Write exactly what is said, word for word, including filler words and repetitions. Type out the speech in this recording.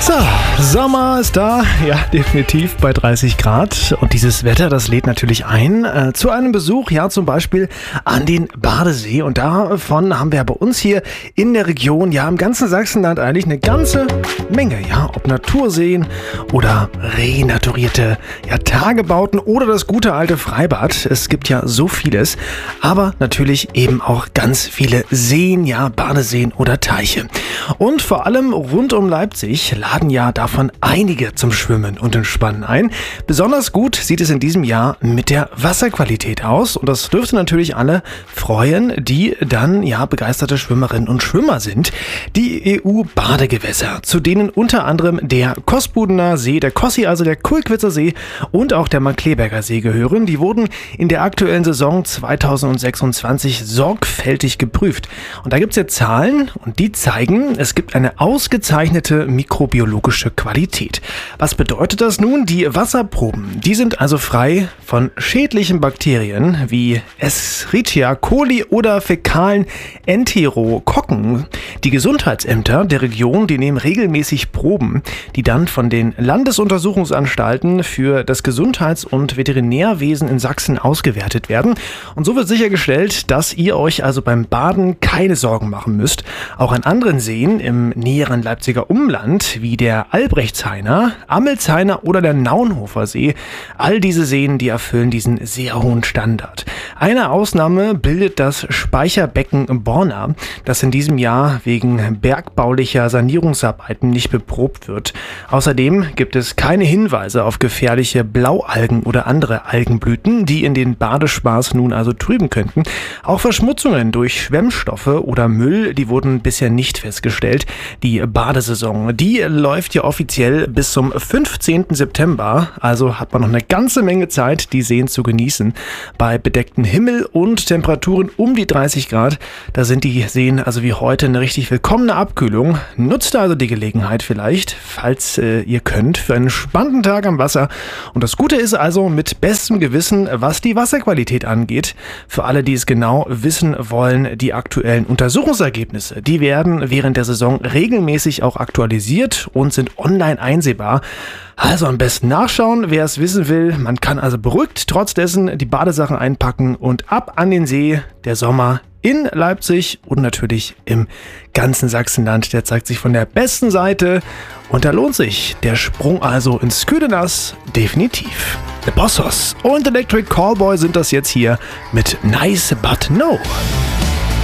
So, Sommer ist da, ja, definitiv bei dreißig Grad. Und dieses Wetter, das lädt natürlich ein äh, zu einem Besuch, ja, zum Beispiel an den Badesee. Und davon haben wir bei uns hier in der Region, ja, im ganzen Sachsenland eigentlich eine ganze Menge, ja, ob Naturseen oder renaturierte, ja, Tagebauten oder das gute alte Freibad. Es gibt ja so vieles, aber natürlich eben auch ganz viele Seen, ja, Badeseen oder Teiche. Und vor allem rund um Leipzig laden ja davon einige zum Schwimmen und Entspannen ein. Besonders gut sieht es in diesem Jahr mit der Wasserqualität aus und das dürfte natürlich alle freuen, die dann ja begeisterte Schwimmerinnen und Schwimmer sind. Die E U-Badegewässer, zu denen unter anderem der Kosbudener See, der Kossi, also der Kulkwitzer See und auch der Markkleeberger See gehören, die wurden in der aktuellen Saison zweitausendsechsundzwanzig sorgfältig geprüft. Und da gibt es jetzt Zahlen und die zeigen, es gibt eine ausgezeichnete mikrobiologische Qualität. Was bedeutet das nun? Die Wasserproben, die sind also frei von schädlichen Bakterien wie Escherichia coli oder fäkalen Enterokokken. Die Gesundheitsämter der Region, die nehmen regelmäßig Proben, die dann von den Landesuntersuchungsanstalten für das Gesundheits- und Veterinärwesen in Sachsen ausgewertet werden. Und so wird sichergestellt, dass ihr euch also beim Baden keine Sorgen machen müsst. Auch an anderen Seen im näheren Leipziger Umland, wie der Albrechtshainer, Amelshainer oder der Naunhofer See, all diese Seen, die erfüllen diesen sehr hohen Standard. Eine Ausnahme bildet das Speicherbecken Borna, das in diesem Jahr wegen bergbaulicher Sanierungsarbeiten nicht beprobt wird. Außerdem gibt es keine Hinweise auf gefährliche Blaualgen oder andere Algenblüten, die in den Badespaß nun also trüben könnten. Auch Verschmutzungen durch Schwemmstoffe oder Müll, die wurden bisher nicht festgestellt. Die Badesaison, die läuft ja offiziell bis zum fünfzehnten September, also hat man noch eine ganze Menge Zeit, die Seen zu genießen. Bei bedecktem Himmel und Temperaturen um die dreißig Grad, da sind die Seen also wie heute eine richtig willkommene Abkühlung. Nutzt also die Gelegenheit vielleicht, falls äh, ihr könnt, für einen spannenden Tag am Wasser. Und das Gute ist also mit bestem Gewissen, was die Wasserqualität angeht. Für alle, die es genau wissen wollen, die aktuellen Untersuchungsergebnisse, die werden während der Saison regelmäßig auch aktualisiert und sind online einsehbar. Also am besten nachschauen, wer es wissen will. Man kann also beruhigt trotz dessen die Badesachen einpacken und ab an den See. Der Sommer in Leipzig und natürlich im ganzen Sachsenland, der zeigt sich von der besten Seite und da lohnt sich der Sprung also ins kühle Nass definitiv. The Bossos und Electric Callboy sind das jetzt hier mit Nice But No.